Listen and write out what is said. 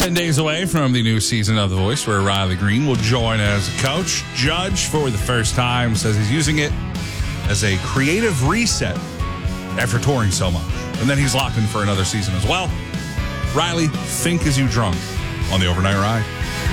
10 days away from the new season of The Voice, where Riley Green will join as a coach. Judge, for the first time, says he's using it as a creative reset after touring so much. And then he's locked in for another season as well. Riley, think as you drunk on the Overnight Ride.